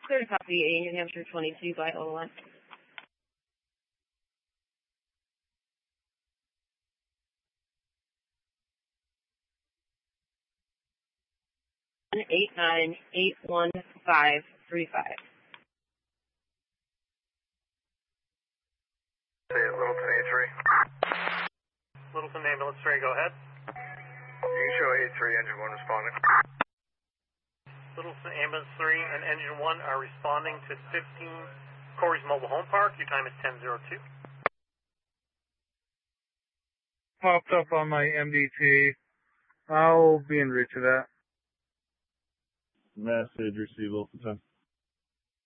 Clear to copy A, New Hampshire 22 by OLN. 8981535. Littleton A3. Littleton Ambulance 3, go ahead. You can show A3, engine 1 responding. Littleton Ambulance 3 and engine 1 are responding to 15 Corey's Mobile Home Park. Your time is 10:02. Popped up on my MDT. I'll be en route to that. Message receivable for 10.